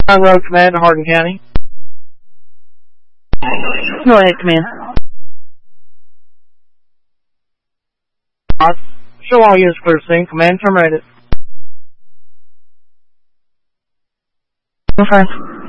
Road Command, Hardin County. Go ahead, Command. Show all units clear scene. Command terminated. Okay.